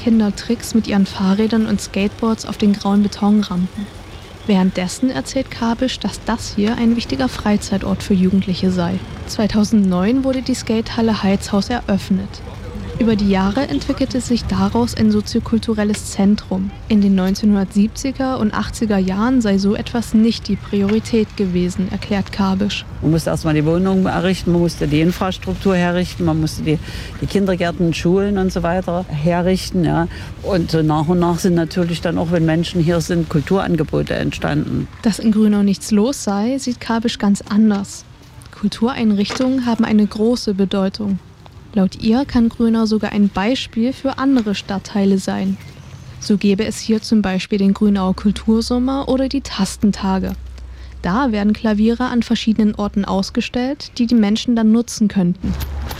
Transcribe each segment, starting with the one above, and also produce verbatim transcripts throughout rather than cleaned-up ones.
Kinder Tricks mit ihren Fahrrädern und Skateboards auf den grauen Betonrampen. Währenddessen erzählt Kabisch, dass das hier ein wichtiger Freizeitort für Jugendliche sei. zweitausendneun wurde die Skatehalle Heizhaus eröffnet. Über die Jahre entwickelte sich daraus ein soziokulturelles Zentrum. In den neunzehnhundertsiebziger und achtziger Jahren sei so etwas nicht die Priorität gewesen, erklärt Kabisch. Man musste erstmal die Wohnungen errichten, man musste die Infrastruktur herrichten, man musste die, die Kindergärten, Schulen und so weiter herrichten. Ja. Und so nach und nach sind natürlich dann auch, wenn Menschen hier sind, Kulturangebote entstanden. Dass in Grünau nichts los sei, sieht Kabisch ganz anders. Kultureinrichtungen haben eine große Bedeutung. Laut ihr kann Grünau sogar ein Beispiel für andere Stadtteile sein. So gäbe es hier zum Beispiel den Grünauer Kultursommer oder die Tastentage. Da werden Klaviere an verschiedenen Orten ausgestellt, die die Menschen dann nutzen könnten.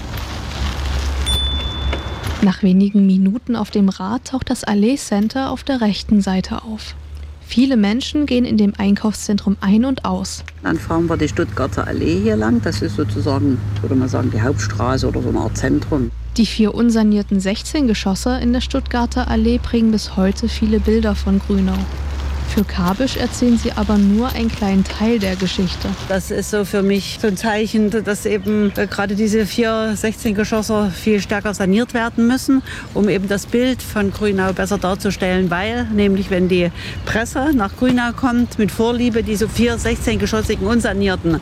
Nach wenigen Minuten auf dem Rad taucht das Allee Center auf der rechten Seite auf. Viele Menschen gehen in dem Einkaufszentrum ein und aus. Dann fahren wir die Stuttgarter Allee hier lang. Das ist sozusagen, würde man sagen, die Hauptstraße oder so eine Art Zentrum. Die vier unsanierten sechzehn Geschosse in der Stuttgarter Allee prägen bis heute viele Bilder von Grünau. Für Kabisch erzählen sie aber nur einen kleinen Teil der Geschichte. Das ist so für mich so ein Zeichen, dass eben gerade diese vier sechzehn Geschosse viel stärker saniert werden müssen, um eben das Bild von Grünau besser darzustellen. Weil nämlich, wenn die Presse nach Grünau kommt, mit Vorliebe diese vier sechzehn-geschossigen unsanierten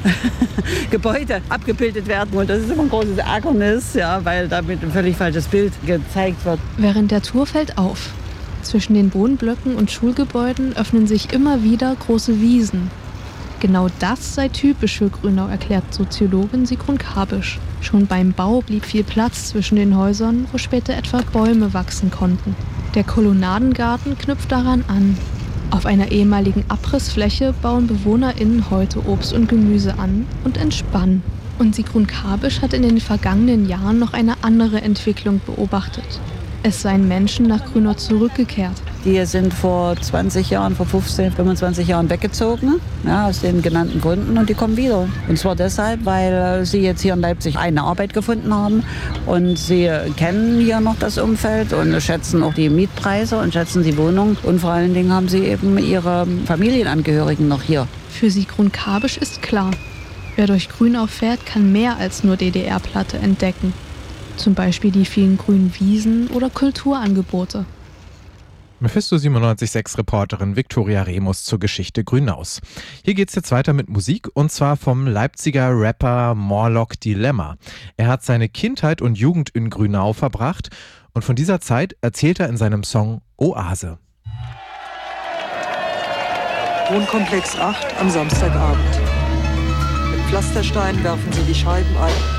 Gebäude abgebildet werden. Und das ist immer ein großes Ärgernis, ja, weil damit ein völlig falsches Bild gezeigt wird. Während der Tour fällt auf: Zwischen den Wohnblöcken und Schulgebäuden öffnen sich immer wieder große Wiesen. Genau das sei typisch für Grünau, erklärt Soziologin Sigrun Kabisch. Schon beim Bau blieb viel Platz zwischen den Häusern, wo später etwa Bäume wachsen konnten. Der Kolonnadengarten knüpft daran an. Auf einer ehemaligen Abrissfläche bauen BewohnerInnen heute Obst und Gemüse an und entspannen. Und Sigrun Kabisch hat in den vergangenen Jahren noch eine andere Entwicklung beobachtet. Es seien Menschen nach Grünau zurückgekehrt. Die sind vor zwanzig Jahren, vor fünfzehn, fünfundzwanzig Jahren weggezogen, ja, aus den genannten Gründen, und die kommen wieder. Und zwar deshalb, weil sie jetzt hier in Leipzig eine Arbeit gefunden haben und sie kennen hier noch das Umfeld und schätzen auch die Mietpreise und schätzen die Wohnung. Und vor allen Dingen haben sie eben ihre Familienangehörigen noch hier. Für Sigrun Kabisch ist klar: Wer durch Grünau fährt, kann mehr als nur D D R-Platte entdecken. Zum Beispiel die vielen grünen Wiesen oder Kulturangebote. Mephisto siebenundneunzig Komma sechs Reporterin Viktoria Remus zur Geschichte Grünaus. Hier geht's jetzt weiter mit Musik, und zwar vom Leipziger Rapper Morlock Dilemma. Er hat seine Kindheit und Jugend in Grünau verbracht, und von dieser Zeit erzählt er in seinem Song Oase. Wohnkomplex acht am Samstagabend. Mit Pflastersteinen werfen sie die Scheiben ein.